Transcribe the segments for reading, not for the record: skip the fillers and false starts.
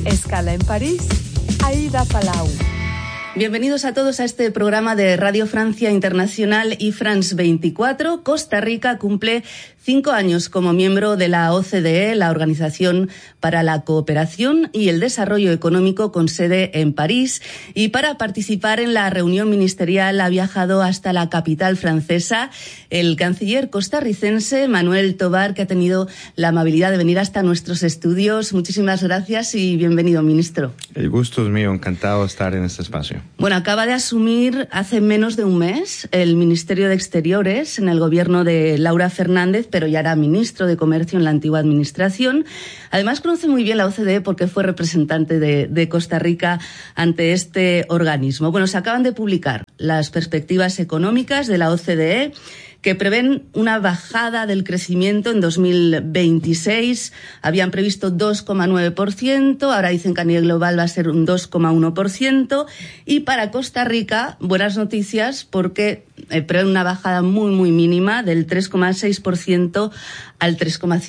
Escala en París, Aida Palau. Bienvenidos a todos a este programa de Radio Francia Internacional y France 24. Costa Rica cumple 5 años como miembro de la OCDE, la Organización para la Cooperación y el Desarrollo Económico con sede en París. Y para participar en la reunión ministerial ha viajado hasta la capital francesa el canciller costarricense Manuel Tovar, que ha tenido la amabilidad de venir hasta nuestros estudios. Muchísimas gracias y bienvenido, ministro. El gusto es mío, encantado de estar en este espacio. Bueno, acaba de asumir hace menos de un mes el Ministerio de Exteriores en el gobierno de Laura Fernández, pero ya era ministro de Comercio en la antigua administración. Además, conoce muy bien la OCDE porque fue representante de Costa Rica ante este organismo. Bueno, se acaban de publicar las perspectivas económicas de la OCDE, que prevén una bajada del crecimiento en 2026. Habían previsto 2,9%, ahora dicen que a nivel global va a ser un 2,1%. Y para Costa Rica, buenas noticias porque prevén una bajada muy mínima del 3,6% al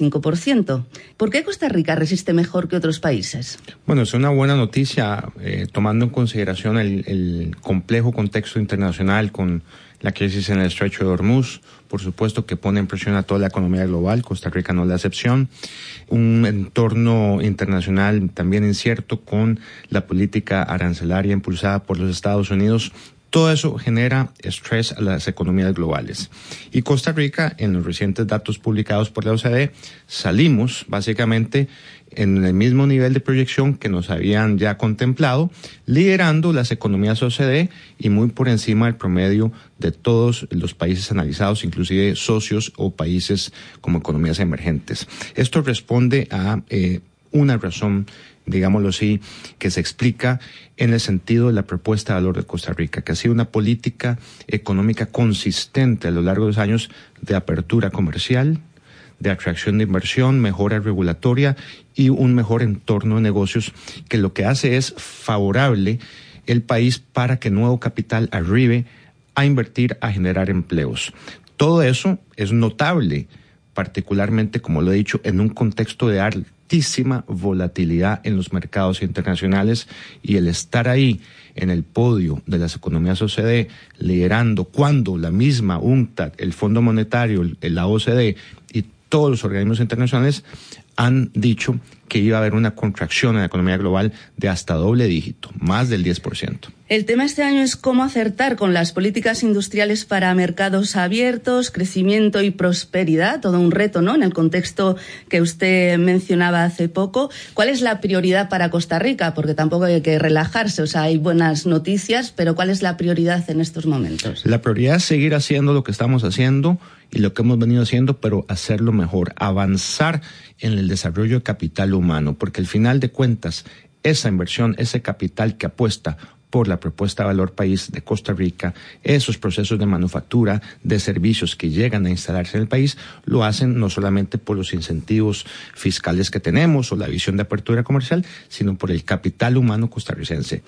3,5%. ¿Por qué Costa Rica resiste mejor que otros países? Bueno, es una buena noticia tomando en consideración el complejo contexto internacional con la crisis en el Estrecho de Hormuz, por supuesto que pone en presión a toda la economía global, Costa Rica no es la excepción, un entorno internacional también incierto con la política arancelaria impulsada por los Estados Unidos. Todo eso genera estrés a las economías globales. Y Costa Rica, en los recientes datos publicados por la OCDE, salimos básicamente en el mismo nivel de proyección que nos habían ya contemplado, liderando las economías OCDE y muy por encima del promedio de todos los países analizados, inclusive socios o países como economías emergentes. Esto responde a una razón, digámoslo así, que se explica en el sentido de la propuesta de valor de Costa Rica, que ha sido una política económica consistente a lo largo de los años de apertura comercial, de atracción de inversión, mejora regulatoria y un mejor entorno de negocios, que lo que hace es favorable el país para que nuevo capital arribe a invertir, a generar empleos. Todo eso es notable, particularmente, como lo he dicho, en un contexto de altísima volatilidad en los mercados internacionales, y el estar ahí en el podio de las economías OCDE, liderando cuando la misma UNCTAD, el Fondo Monetario, la OCDE y todos los organismos internacionales han dicho que iba a haber una contracción en la economía global de hasta doble dígito, más del 10%. El tema este año es cómo acertar con las políticas industriales para mercados abiertos, crecimiento y prosperidad, todo un reto, ¿no?, en el contexto que usted mencionaba hace poco. ¿Cuál es la prioridad para Costa Rica? Porque tampoco hay que relajarse, o sea, hay buenas noticias, pero ¿cuál es la prioridad en estos momentos? La prioridad es seguir haciendo lo que estamos haciendo y lo que hemos venido haciendo, pero hacerlo mejor, avanzar en el desarrollo de capital humano, porque al final de cuentas, esa inversión, ese capital que apuesta por la propuesta de valor país de Costa Rica, esos procesos de manufactura, de servicios que llegan a instalarse en el país, lo hacen no solamente por los incentivos fiscales que tenemos o la visión de apertura comercial, sino por el capital humano costarricense.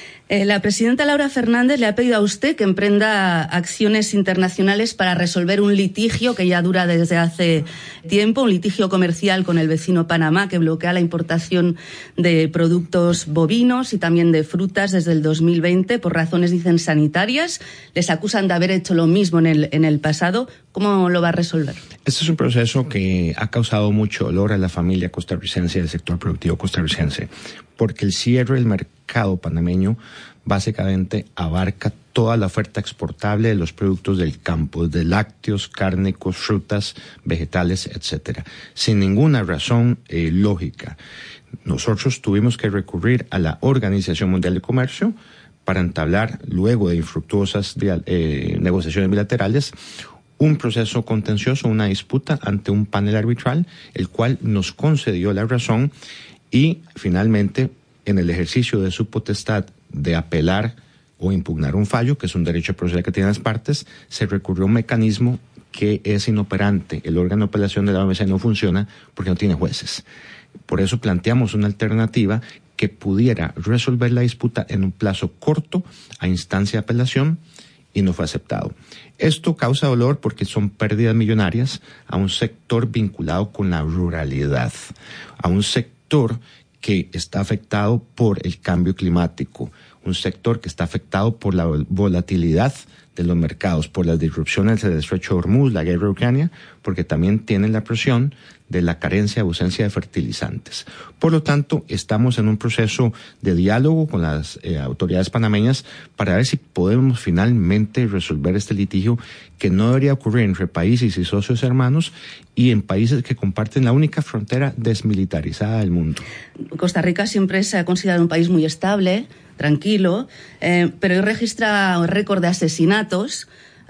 La presidenta Laura Fernández le ha pedido a usted que emprenda acciones internacionales para resolver un litigio que ya dura desde hace tiempo, un litigio comercial con el vecino Panamá que bloquea la importación de productos bovinos y también de frutas desde el 2020 por razones, dicen, sanitarias. Les acusan de haber hecho lo mismo en el pasado. ¿Cómo lo va a resolver? Este es un proceso que ha causado mucho dolor a la familia costarricense y al sector productivo costarricense, porque el cierre del mercado panameño básicamente abarca toda la oferta exportable de los productos del campo, de lácteos, cárnicos, frutas, vegetales, etcétera, sin ninguna razón lógica. Nosotros tuvimos que recurrir a la Organización Mundial de Comercio para entablar, luego de infructuosas negociaciones bilaterales, un proceso contencioso, una disputa ante un panel arbitral, el cual nos concedió la razón y finalmente, en el ejercicio de su potestad de apelar o impugnar un fallo, que es un derecho procesal que tienen las partes, se recurrió a un mecanismo que es inoperante. El órgano de apelación de la OMC no funciona porque no tiene jueces. Por eso planteamos una alternativa que pudiera resolver la disputa en un plazo corto a instancia de apelación, y no fue aceptado. Esto causa dolor porque son pérdidas millonarias a un sector vinculado con la ruralidad, a un sector que está afectado por el cambio climático, un sector que está afectado por la volatilidad de los mercados, por las disrupciones del estrecho de Hormuz, la guerra de Ucrania, porque también tienen la presión de la carencia o ausencia de fertilizantes. Por lo tanto, estamos en un proceso de diálogo con las autoridades panameñas para ver si podemos finalmente resolver este litigio que no debería ocurrir entre países y socios hermanos y en países que comparten la única frontera desmilitarizada del mundo. Costa Rica siempre se ha considerado un país muy estable, tranquilo, pero hoy registra récord de asesinatos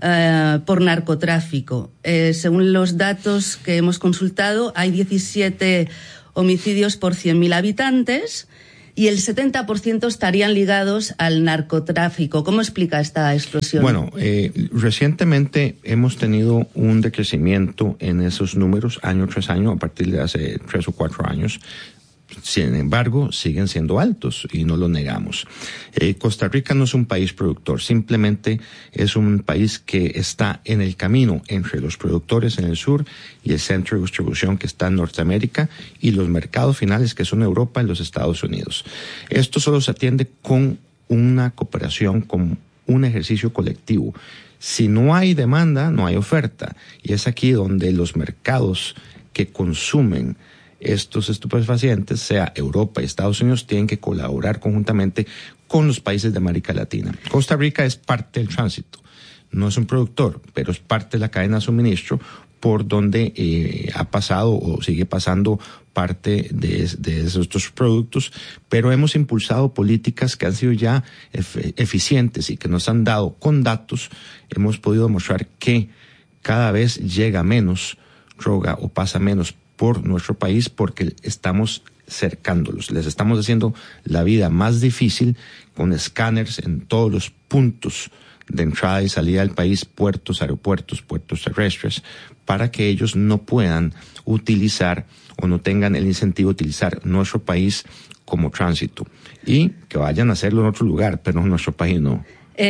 por narcotráfico. Según los datos que hemos consultado, hay 17 homicidios por 100.000 habitantes y el 70% estarían ligados al narcotráfico. ¿Cómo explica esta explosión? Bueno, recientemente hemos tenido un decrecimiento en esos números año tras año, a partir de hace 3 o 4 años. Sin embargo, siguen siendo altos y no lo negamos. Costa Rica no es un país productor, simplemente es un país que está en el camino entre los productores en el sur y el centro de distribución que está en Norteamérica y los mercados finales que son Europa y los Estados Unidos. Esto solo se atiende con una cooperación, con un ejercicio colectivo. Si no hay demanda, no hay oferta. Y es aquí donde los mercados que consumen estos estupefacientes, sea Europa y Estados Unidos, tienen que colaborar conjuntamente con los países de América Latina. Costa Rica es parte del tránsito, no es un productor, pero es parte de la cadena de suministro por donde ha pasado o sigue pasando parte de estos productos, pero hemos impulsado políticas que han sido ya eficientes y que nos han dado con datos, hemos podido demostrar que cada vez llega menos droga o pasa menos por nuestro país porque estamos cercándolos, les estamos haciendo la vida más difícil con escáneres en todos los puntos de entrada y salida del país, puertos, aeropuertos, puertos terrestres, para que ellos no puedan utilizar o no tengan el incentivo de utilizar nuestro país como tránsito y que vayan a hacerlo en otro lugar, pero en nuestro país no.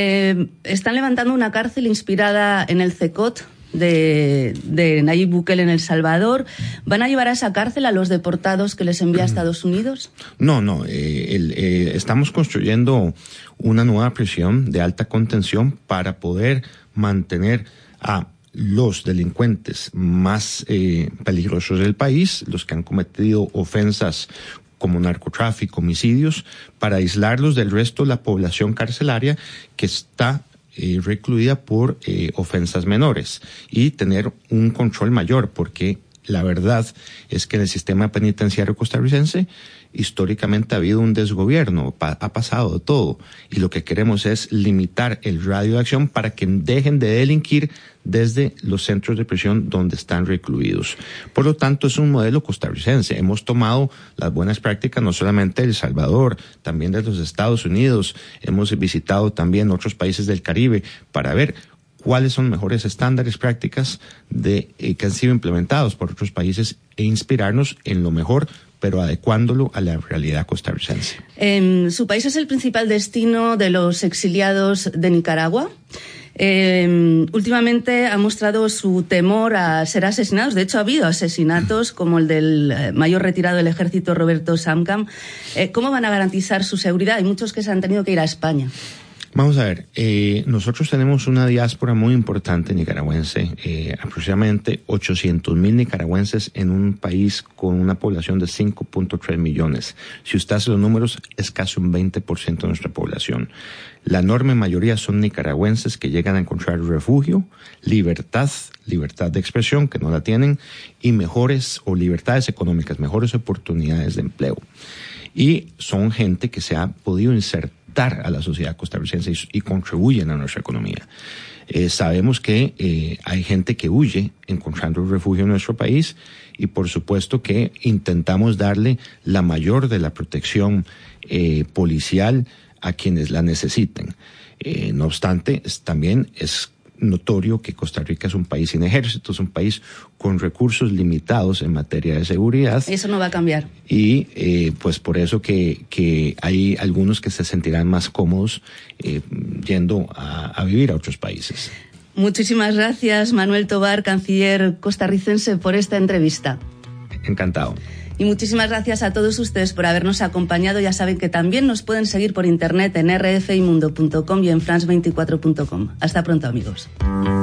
Están levantando una cárcel inspirada en el CECOT de Nayib Bukele en El Salvador. ¿Van a llevar a esa cárcel a los deportados que les envía a Estados Unidos? No. Estamos construyendo una nueva prisión de alta contención para poder mantener a los delincuentes más peligrosos del país, los que han cometido ofensas como narcotráfico, homicidios, para aislarlos del resto de la población carcelaria que está recluida por ofensas menores y tener un control mayor, porque la verdad es que en el sistema penitenciario costarricense históricamente ha habido un desgobierno, ha pasado de todo, y lo que queremos es limitar el radio de acción para que dejen de delinquir desde los centros de prisión donde están recluidos. Por lo tanto, es un modelo costarricense. Hemos tomado las buenas prácticas no solamente de El Salvador, también de los Estados Unidos, hemos visitado también otros países del Caribe para ver cuáles son mejores estándares, prácticas que han sido implementados por otros países e inspirarnos en lo mejor, pero adecuándolo a la realidad costarricense. Su país es el principal destino de los exiliados de Nicaragua. Últimamente ha mostrado su temor a ser asesinados. De hecho, ha habido asesinatos como el del mayor retirado del ejército, Roberto Samcam. ¿Cómo van a garantizar su seguridad? Hay muchos que se han tenido que ir a España. Vamos a ver, nosotros tenemos una diáspora muy importante nicaragüense, aproximadamente 800,000 nicaragüenses en un país con una población de 5.3 millones. Si usted hace los números, es casi un 20% de nuestra población. La enorme mayoría son nicaragüenses que llegan a encontrar refugio, libertad de expresión, que no la tienen, y mejores o libertades económicas, mejores oportunidades de empleo. Y son gente que se ha podido insertar a la sociedad costarricense y contribuyen a nuestra economía. Sabemos que hay gente que huye encontrando refugio en nuestro país y por supuesto que intentamos darle la mayor de la protección policial a quienes la necesiten. No obstante, también es notorio que Costa Rica es un país sin ejército, es un país con recursos limitados en materia de seguridad. Eso no va a cambiar. Y pues por eso que hay algunos que se sentirán más cómodos yendo a vivir a otros países. Muchísimas gracias, Manuel Tobar, canciller costarricense, por esta entrevista. Encantado. Y muchísimas gracias a todos ustedes por habernos acompañado. Ya saben que también nos pueden seguir por internet en rfimundo.com y en france24.com. Hasta pronto, amigos.